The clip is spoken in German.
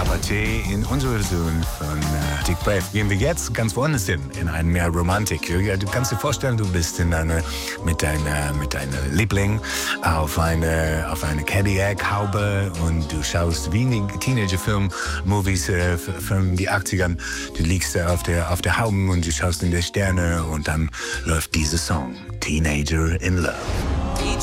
Pathé in unserer Version von Dick Brave. Gehen wir jetzt ganz woanders hin, in ein mehr Romantik. Du kannst dir vorstellen, du bist mit deiner Liebling auf eine Cadillac-Haube und du schaust wie in Teenager-Film-Movies von den 80ern. Du liegst auf der Haube und du schaust in die Sterne und dann läuft dieser Song, Teenager in Love.